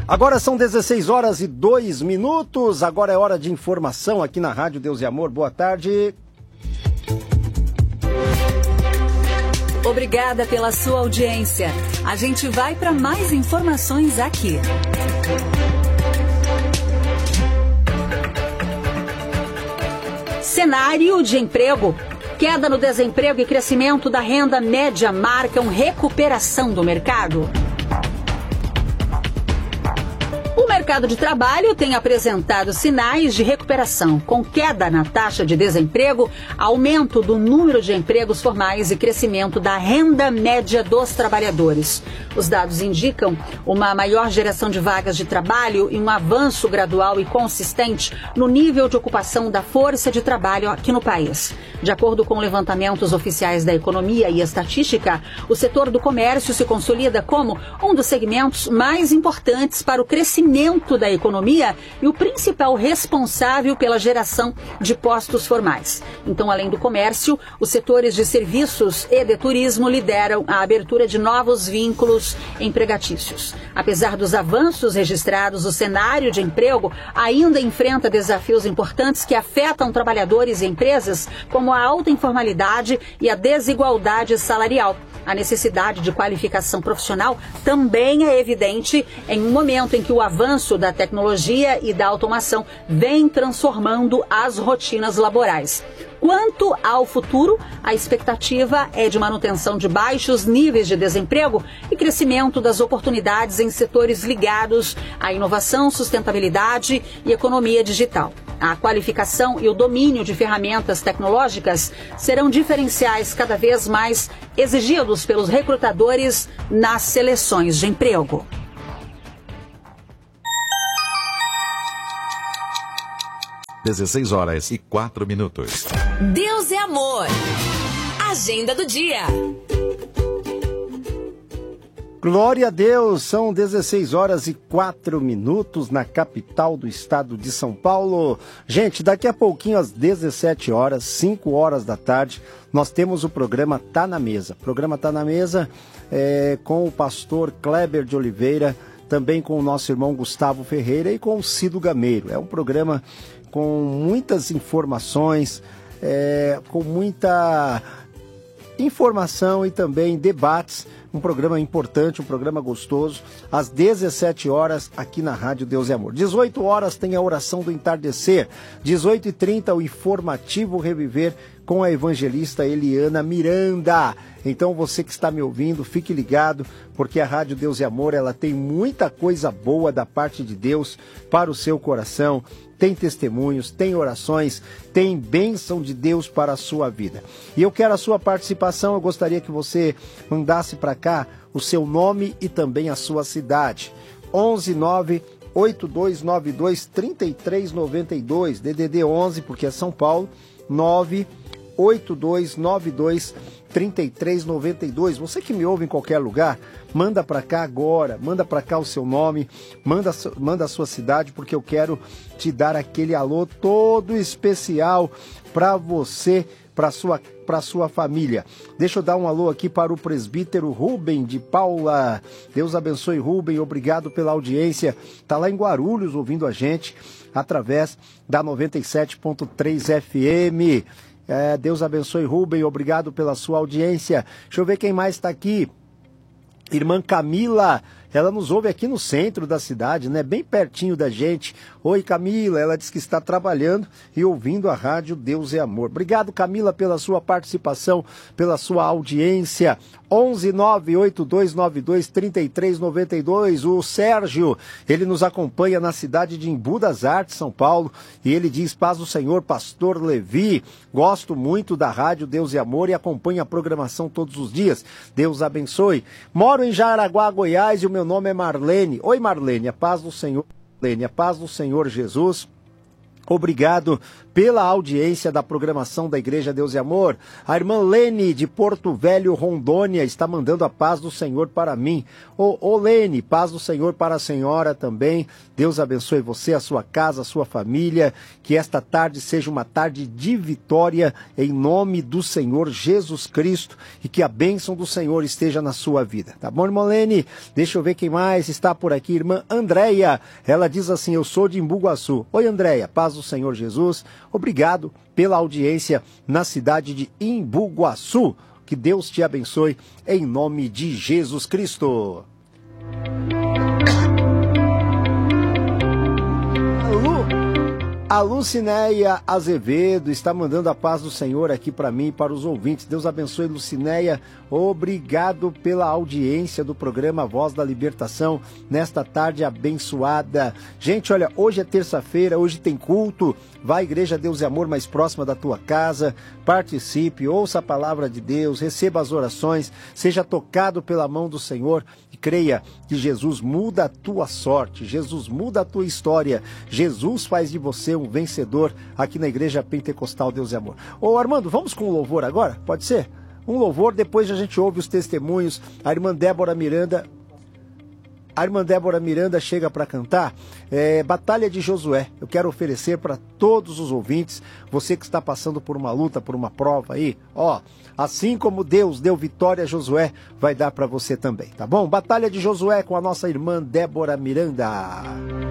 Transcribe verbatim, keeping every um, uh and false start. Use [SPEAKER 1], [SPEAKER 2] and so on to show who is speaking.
[SPEAKER 1] Agora são dezesseis horas e dois minutos, agora é hora de informação aqui na Rádio Deus e Amor. Boa tarde.
[SPEAKER 2] Obrigada pela sua audiência. A gente vai para mais informações aqui. Cenário de emprego. Queda no desemprego e crescimento da renda média marcam recuperação do mercado. O mercado de trabalho tem apresentado sinais de recuperação, com queda na taxa de desemprego, aumento do número de empregos formais e crescimento da renda média dos trabalhadores. Os dados indicam uma maior geração de vagas de trabalho e um avanço gradual e consistente no nível de ocupação da força de trabalho aqui no país. De acordo com levantamentos oficiais da economia e estatística, o setor do comércio se consolida como um dos segmentos mais importantes para o crescimento da economia e o principal responsável pela geração de postos formais. Então, além do comércio, os setores de serviços e de turismo lideram a abertura de novos vínculos empregatícios. Apesar dos avanços registrados, o cenário de emprego ainda enfrenta desafios importantes que afetam trabalhadores e empresas, como a alta informalidade e a desigualdade salarial. A necessidade de qualificação profissional também é evidente em um momento em que o avanço da tecnologia e da automação vem transformando as rotinas laborais. Quanto ao futuro, a expectativa é de manutenção de baixos níveis de desemprego e crescimento das oportunidades em setores ligados à inovação, sustentabilidade e economia digital. A qualificação e o domínio de ferramentas tecnológicas serão diferenciais cada vez mais exigidos pelos recrutadores nas seleções de emprego.
[SPEAKER 3] dezesseis horas e quatro minutos.
[SPEAKER 4] Deus é amor. Agenda do dia.
[SPEAKER 1] Glória a Deus, são dezesseis horas e quatro minutos na capital do estado de São Paulo. Gente, daqui a pouquinho às dezessete horas, cinco horas da tarde, nós temos o programa Tá na Mesa. O programa Tá na Mesa é, com o pastor Kleber de Oliveira, também com o nosso irmão Gustavo Ferreira e com o Cido Gameiro. É um programa com muitas informações, é, com muita informação e também debates. Um programa importante, um programa gostoso, às dezessete horas aqui na Rádio Deus e Amor. dezoito horas tem a oração do entardecer, dezoito e trinta o informativo Reviver com a evangelista Eliana Miranda. Então você que está me ouvindo, fique ligado, porque a Rádio Deus e Amor, ela tem muita coisa boa da parte de Deus para o seu coração. Tem testemunhos, tem orações, tem bênção de Deus para a sua vida. E eu quero a sua participação, eu gostaria que você mandasse para cá o seu nome e também a sua cidade. onze nove oito dois nove dois três três nove dois, D D D onze, porque é São Paulo, nove oito dois nove dois três três nove dois. Você que me ouve em qualquer lugar, manda para cá agora, manda para cá o seu nome, manda, manda a sua cidade, porque eu quero te dar aquele alô todo especial para você, para sua para sua família. Deixa eu dar um alô aqui para o presbítero Rubem de Paula. Deus abençoe, Rubem, obrigado pela audiência. Tá lá em Guarulhos ouvindo a gente através da noventa e sete ponto três F M. É, Deus abençoe, Rubem, obrigado pela sua audiência. Deixa eu ver quem mais está aqui. Irmã Camila, ela nos ouve aqui no centro da cidade, né? Bem pertinho da gente. Oi, Camila, ela diz que está trabalhando e ouvindo a rádio Deus é Amor. Obrigado, Camila, pela sua participação, pela sua audiência. onze nove oito dois nove dois três três nove dois. O Sérgio, ele nos acompanha na cidade de Embu das Artes, São Paulo, e ele diz: paz do Senhor, pastor Levi, gosto muito da rádio Deus é Amor e acompanho a programação todos os dias. Deus abençoe. Moro em Jaraguá, Goiás, e o meu nome é Marlene. Oi, Marlene, a paz do Senhor, Marlene, a paz do Senhor Jesus. Obrigado pela audiência da programação da Igreja Deus e Amor. A irmã Lene, de Porto Velho, Rondônia, está mandando a paz do Senhor para mim. Ô, ô Lene, paz do Senhor para a senhora também. Deus abençoe você, a sua casa, a sua família. Que esta tarde seja uma tarde de vitória em nome do Senhor Jesus Cristo e que a bênção do Senhor esteja na sua vida. Tá bom, irmã Lene? Deixa eu ver quem mais está por aqui. Irmã Andréia, ela diz assim, eu sou de Imbuguaçu. Oi, Andréia, paz do Senhor Jesus. Obrigado pela audiência na cidade de Imbuguaçu. Que Deus te abençoe em nome de Jesus Cristo. A Lucinéia Azevedo está mandando a paz do Senhor aqui para mim e para os ouvintes. Deus abençoe, Lucinéia. Obrigado pela audiência do programa Voz da Libertação nesta tarde abençoada. Gente, olha, hoje é terça-feira, hoje tem culto. Vá à Igreja Deus e Amor mais próxima da tua casa, participe, ouça a palavra de Deus, receba as orações, seja tocado pela mão do Senhor e creia que Jesus muda a tua sorte, Jesus muda a tua história, Jesus faz de você um vencedor aqui na Igreja Pentecostal Deus e Amor. Ô Armando, vamos com o louvor agora? Pode ser? Um louvor, depois a gente ouve os testemunhos. A irmã Débora Miranda... A irmã Débora Miranda chega para cantar é, Batalha de Josué. Eu quero oferecer para todos os ouvintes, você que está passando por uma luta, por uma prova aí, ó, assim como Deus deu vitória a Josué, vai dar para você também, tá bom? Batalha de Josué com a nossa irmã Débora Miranda.